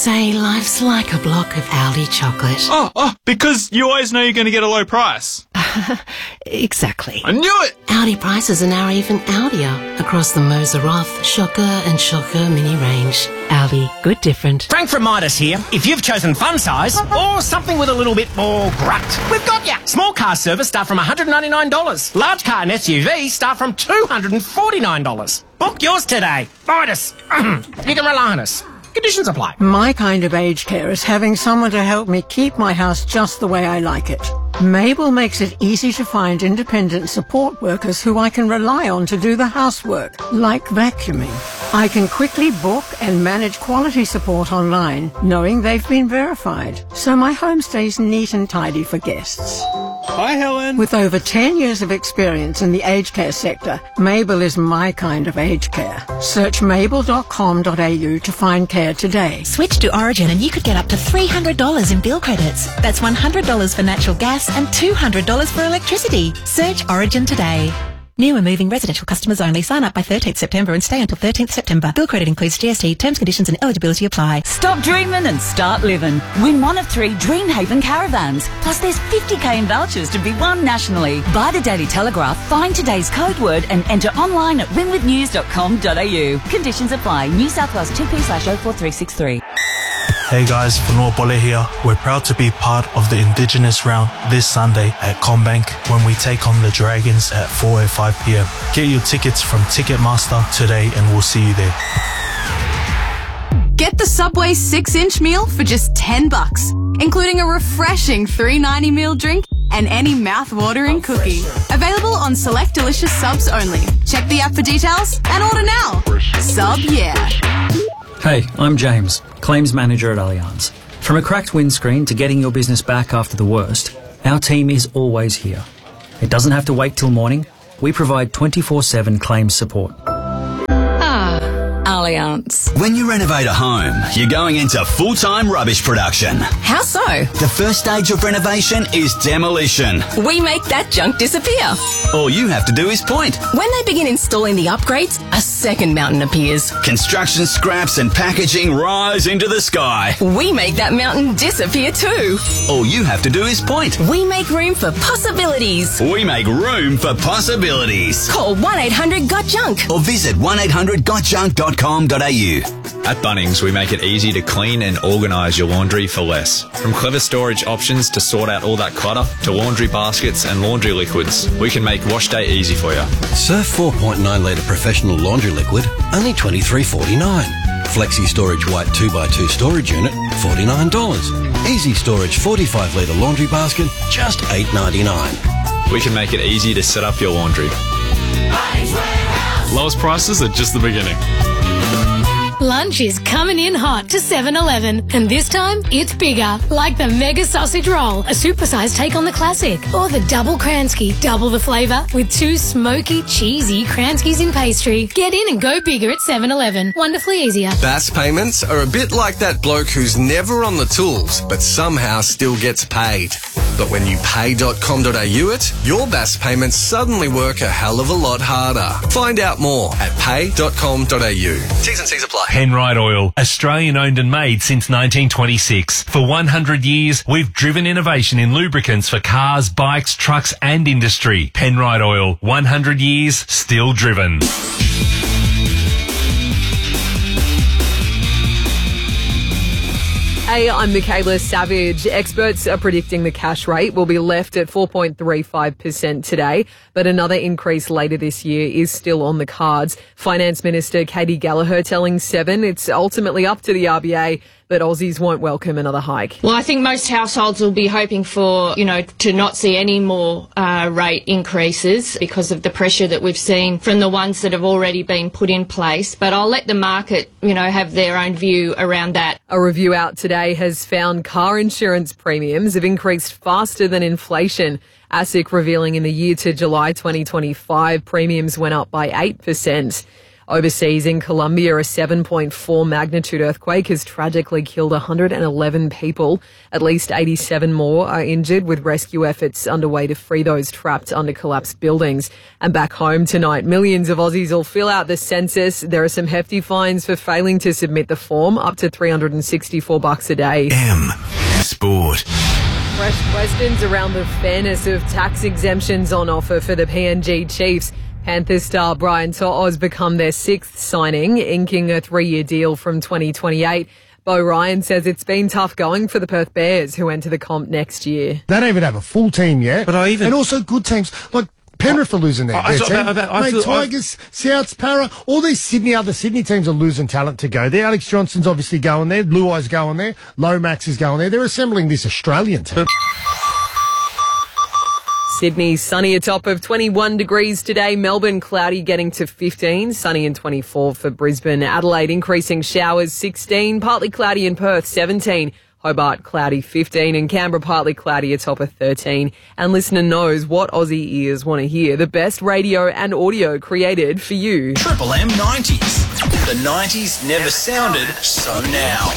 say life's like a block of Aldi chocolate. Oh, because you always know you're going to get a low price. Exactly. I knew it! Aldi prices are now even Aldier across the Moser Roth, Shocker and Shocker mini range. Aldi, good different. Frank from Midas here. If you've chosen fun size or something with a little bit more grunt, we've got ya. Small car service start from $199. Large car and SUV start from $249. Book yours today. Midas. You can rely on us. Conditions apply. My kind of aged care is having someone to help me keep my house just the way I like it. Mabel makes it easy to find independent support workers who I can rely on to do the housework, like vacuuming. I can quickly book and manage quality support online, knowing they've been verified, so my home stays neat and tidy for guests. Hi, Helen. With over 10 years of experience in the aged care sector, Mabel is my kind of aged care. Search mabel.com.au to find care today. Switch to Origin and you could get up to $300 in bill credits. That's $100 for natural gas and $200 for electricity. Search Origin today. New and moving residential customers only. Sign up by 13th September and stay until 13th September. Bill credit includes GST. Terms, conditions and eligibility apply. Stop dreaming and start living. Win one of 3 Dreamhaven caravans. Plus there's 50k in vouchers to be won nationally. Buy the Daily Telegraph, find today's code word and enter online at winwithnews.com.au. Conditions apply. New South Wales 2P/04363. Hey guys, Fanor Bole here. We're proud to be part of the Indigenous round this Sunday at CommBank when we take on the Dragons at 4:05 p.m. Get your tickets from Ticketmaster today and we'll see you there. Get the Subway 6-inch meal for just $10, including a refreshing $3.90 meal drink and any mouth-watering cookie. Available on select delicious subs only. Check the app for details and order now. Sub yeah. Hey, I'm James, Claims Manager at Allianz. From a cracked windscreen to getting your business back after the worst, our team is always here. It doesn't have to wait till morning. We provide 24/7 claims support. Allianz. When you renovate a home, you're going into full-time rubbish production. How so? The first stage of renovation is demolition. We make that junk disappear. All you have to do is point. When they begin installing the upgrades, a second mountain appears. Construction scraps and packaging rise into the sky. We make that mountain disappear too. All you have to do is point. We make room for possibilities. We make room for possibilities. Call 1-800-GOT-JUNK or visit 1800gotjunk.com.au. At Bunnings, we make it easy to clean and organise your laundry for less. From clever storage options to sort out all that clutter, to laundry baskets and laundry liquids, we can make wash day easy for you. Surf 4.9 litre professional laundry liquid, only $23.49. Flexi Storage White 2x2 storage unit, $49. Easy Storage 45 litre laundry basket, just $8.99. We can make it easy to set up your laundry. Lowest prices are just the beginning. Lunch is coming in hot to 7-Eleven, and this time it's bigger, like the Mega Sausage Roll, a supersized take on the classic, or the Double Kransky, double the flavour, with 2 smoky, cheesy Kranskys in pastry. Get in and go bigger at 7-Eleven. Wonderfully easier. Bass payments are a bit like that bloke who's never on the tools, but somehow still gets paid. But when you pay.com.au it, your Bass payments suddenly work a hell of a lot harder. Find out more at pay.com.au. T's and C's apply. Penrite Oil, Australian owned and made since 1926. For 100 years, we've driven innovation in lubricants for cars, bikes, trucks and industry. Penrite Oil, 100 years, still driven. Hey, I'm Michaela Savage. Experts are predicting the cash rate will be left at 4.35% today, but another increase later this year is still on the cards. Finance Minister Katie Gallagher telling Seven it's ultimately up to the RBA, but Aussies won't welcome another hike. Well, I think most households will be hoping for, to not see any more rate increases because of the pressure that we've seen from the ones that have already been put in place. But I'll let the market, have their own view around that. A review out today has found car insurance premiums have increased faster than inflation. ASIC revealing in the year to July 2025, premiums went up by 8%. Overseas in Colombia, a 7.4 magnitude earthquake has tragically killed 111 people. At least 87 more are injured, with rescue efforts underway to free those trapped under collapsed buildings. And back home tonight, millions of Aussies will fill out the census. There are some hefty fines for failing to submit the form, up to $364 a day. Sport. Fresh questions around the fairness of tax exemptions on offer for the PNG Chiefs. Panthers star Brian To'o has become their 6th signing, inking a 3-year deal from 2028. Bo Ryan says it's been tough going for the Perth Bears, who enter the comp next year. They don't even have a full team yet. And also good teams. Like Penrith are losing their team. Tigers, Souths, Para, all these other Sydney teams are losing talent to go there. Alex Johnson's obviously going there. Luai's going there. Lomax is going there. They're assembling this Australian team. Sydney, sunny, a top of 21 degrees today. Melbourne, cloudy, getting to 15. Sunny and 24 for Brisbane. Adelaide, increasing showers, 16. Partly cloudy in Perth, 17. Hobart, cloudy, 15. And Canberra, partly cloudy, a top of 13. And listener knows what Aussie ears want to hear. The best radio and audio created for you. Triple M 90s. The 90s never sounded so now.